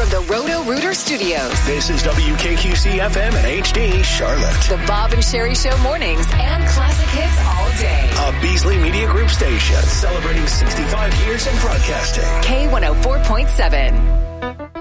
from the Roto-Rooter Studios. This is WKQC FM and HD Charlotte. The Bob and Sherry Show mornings and classic hits all day. A Beasley Media Group station celebrating 65 years in broadcasting. K104.7.